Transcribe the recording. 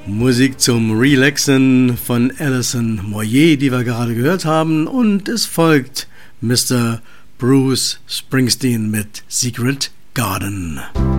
Musik zum Relaxen von Alison Moyet, die wir gerade gehört haben, und es folgt Mr. Bruce Springsteen mit Secret Garden.